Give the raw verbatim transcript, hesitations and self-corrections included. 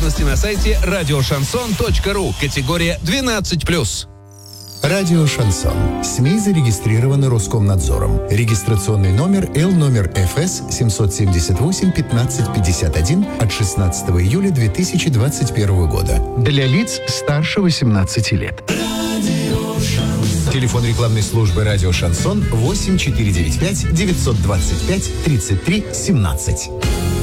Подробности на сайте радиошансон точка ру. Категория двенадцать плюс. Радио «Шансон». СМИ зарегистрированы Роскомнадзором. Регистрационный номер Л номер эф эс семьсот семьдесят восемь пятнадцать пятьдесят один от шестнадцатого июля две тысячи двадцать первого года. Для лиц старше восемнадцати лет. Телефон рекламной службы «Радио Шансон» восемь четыре девять пять девятьсот двадцать пять тридцать три семнадцать.